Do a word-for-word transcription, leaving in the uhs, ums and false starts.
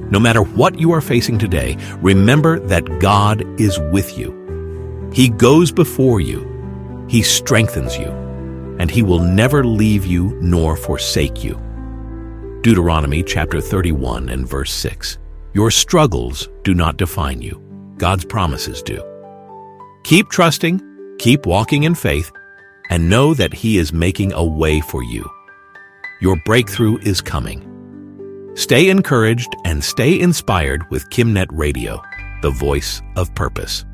No matter what you are facing today, remember that God is with you. He goes before you. He strengthens you, and He will never leave you nor forsake you. Deuteronomy chapter thirty-one and verse six. Your struggles do not define you. God's promises do. Keep trusting, keep walking in faith, and know that He is making a way for you. Your breakthrough is coming. Stay encouraged and stay inspired with KimNet Radio, the voice of purpose.